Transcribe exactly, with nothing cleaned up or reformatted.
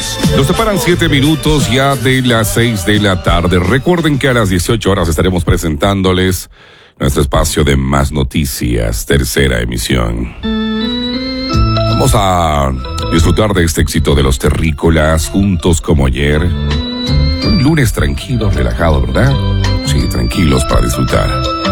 Nos separan siete minutos ya de las seis de la tarde. Recuerden que a las dieciocho horas estaremos presentándoles nuestro espacio de Más Noticias, tercera emisión. Vamos a disfrutar de este éxito de los terrícolas juntos como ayer. Un lunes tranquilo, relajado, ¿verdad? Sí, tranquilos para disfrutar.